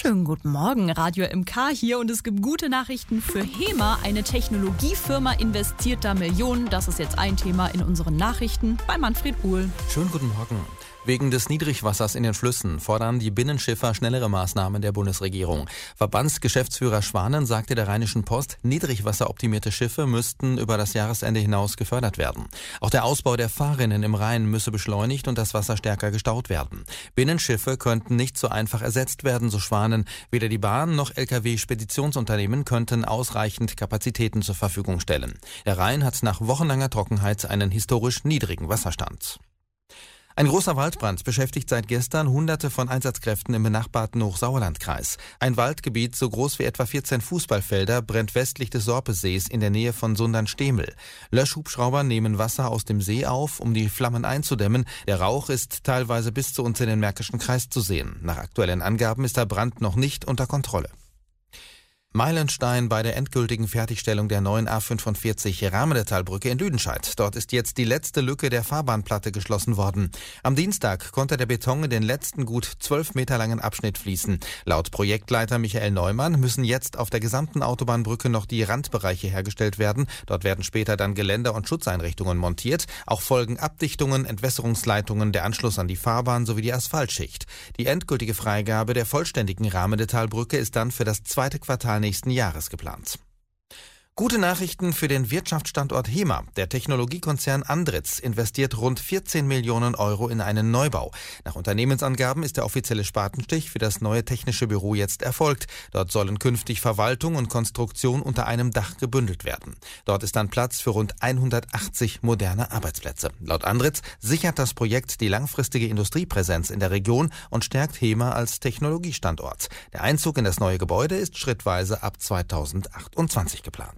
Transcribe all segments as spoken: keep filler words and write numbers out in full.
Schönen guten Morgen, Radio M K hier und es gibt gute Nachrichten für HEMA. Eine Technologiefirma investiert da Millionen. Das ist jetzt ein Thema in unseren Nachrichten bei Manfred Uhl. Schönen guten Morgen. Wegen des Niedrigwassers in den Flüssen fordern die Binnenschiffer schnellere Maßnahmen der Bundesregierung. Verbandsgeschäftsführer Schwanen sagte der Rheinischen Post, niedrigwasseroptimierte Schiffe müssten über das Jahresende hinaus gefördert werden. Auch der Ausbau der Fahrrinnen im Rhein müsse beschleunigt und das Wasser stärker gestaut werden. Binnenschiffe könnten nicht so einfach ersetzt werden, so Schwanen. Weder die Bahn noch L K W-Speditionsunternehmen könnten ausreichend Kapazitäten zur Verfügung stellen. Der Rhein hat nach wochenlanger Trockenheit einen historisch niedrigen Wasserstand. Ein großer Waldbrand beschäftigt seit gestern Hunderte von Einsatzkräften im benachbarten Hochsauerlandkreis. Ein Waldgebiet so groß wie etwa vierzehn Fußballfelder brennt westlich des Sorpesees in der Nähe von Sundern-Stehmel. Löschhubschrauber nehmen Wasser aus dem See auf, um die Flammen einzudämmen. Der Rauch ist teilweise bis zu uns in den Märkischen Kreis zu sehen. Nach aktuellen Angaben ist der Brand noch nicht unter Kontrolle. Meilenstein bei der endgültigen Fertigstellung der neuen A fünfundvierzig Rahmentalbrücke in Lüdenscheid. Dort ist jetzt die letzte Lücke der Fahrbahnplatte geschlossen worden. Am Dienstag konnte der Beton in den letzten gut zwölf Meter langen Abschnitt fließen. Laut Projektleiter Michael Neumann müssen jetzt auf der gesamten Autobahnbrücke noch die Randbereiche hergestellt werden. Dort werden später dann Geländer und Schutzeinrichtungen montiert. Auch folgen Abdichtungen, Entwässerungsleitungen, der Anschluss an die Fahrbahn sowie die Asphaltschicht. Die endgültige Freigabe der vollständigen Rahmentalbrücke ist dann für das zweite Quartal nächsten Jahres geplant. Gute Nachrichten für den Wirtschaftsstandort HEMA. Der Technologiekonzern Andritz investiert rund vierzehn Millionen Euro in einen Neubau. Nach Unternehmensangaben ist der offizielle Spatenstich für das neue technische Büro jetzt erfolgt. Dort sollen künftig Verwaltung und Konstruktion unter einem Dach gebündelt werden. Dort ist dann Platz für rund hundertachtzig moderne Arbeitsplätze. Laut Andritz sichert das Projekt die langfristige Industriepräsenz in der Region und stärkt HEMA als Technologiestandort. Der Einzug in das neue Gebäude ist schrittweise ab zweitausendachtundzwanzig geplant.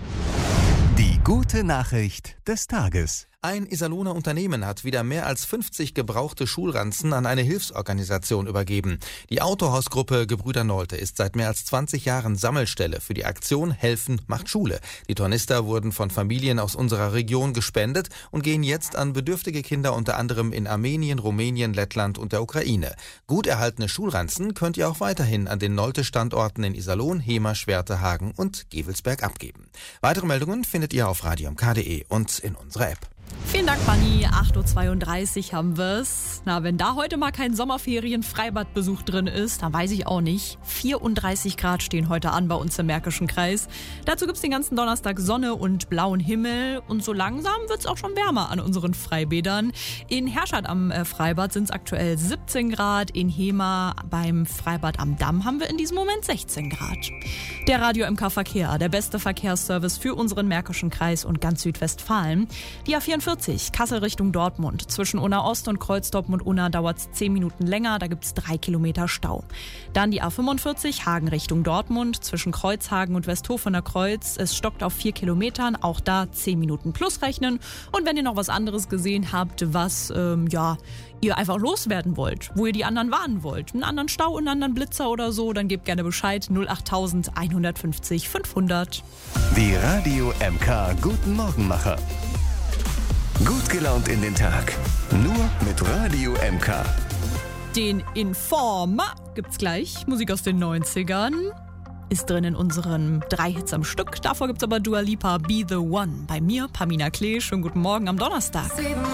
Die gute Nachricht des Tages. Ein Iserlohner Unternehmen hat wieder mehr als fünfzig gebrauchte Schulranzen an eine Hilfsorganisation übergeben. Die Autohausgruppe Gebrüder Nolte ist seit mehr als zwanzig Jahren Sammelstelle für die Aktion Helfen macht Schule. Die Tornister wurden von Familien aus unserer Region gespendet und gehen jetzt an bedürftige Kinder unter anderem in Armenien, Rumänien, Lettland und der Ukraine. Gut erhaltene Schulranzen könnt ihr auch weiterhin an den Nolte-Standorten in Iserlohn, Hemer, Schwerte, Hagen und Gevelsberg abgeben. Weitere Meldungen findet ihr auf radio m k punkt de und in unserer App. Vielen Dank, Manni. acht Uhr zweiunddreißig haben wir's. Na, wenn da heute mal kein Sommerferien-Freibadbesuch drin ist, dann weiß ich auch nicht. vierunddreißig Grad stehen heute an bei uns im Märkischen Kreis. Dazu gibt's den ganzen Donnerstag Sonne und blauen Himmel. Und so langsam wird's auch schon wärmer an unseren Freibädern. In Herschad am äh, Freibad sind's aktuell siebzehn Grad. In Hemer beim Freibad am Damm haben wir in diesem Moment sechzehn Grad. Der Radio M K Verkehr, der beste Verkehrsservice für unseren Märkischen Kreis und ganz Südwestfalen. Die A vierundvierzig, Kassel Richtung Dortmund. Zwischen Unna Ost und Kreuzdortmund Unna dauert es zehn Minuten länger, da gibt es drei Kilometer Stau. Dann die A fünfundvierzig, Hagen Richtung Dortmund. Zwischen Kreuzhagen und Westhofener Kreuz. Es stockt auf vier Kilometern, auch da zehn Minuten plus rechnen. Und wenn ihr noch was anderes gesehen habt, was ähm, ja ihr einfach loswerden wollt, wo ihr die anderen warnen wollt, einen anderen Stau, einen anderen Blitzer oder so, dann gebt gerne Bescheid. null acht hundertfünfzig fünfhundert. Die Radio M K Guten Morgenmacher. Gut gelaunt in den Tag. Nur mit Radio M K. Den Informer gibt's gleich. Musik aus den neunzigern. Ist drin in unseren drei Hits am Stück. Davor gibt's aber Dua Lipa, Be The One. Bei mir, Pamina Klee. Schönen guten Morgen am Donnerstag.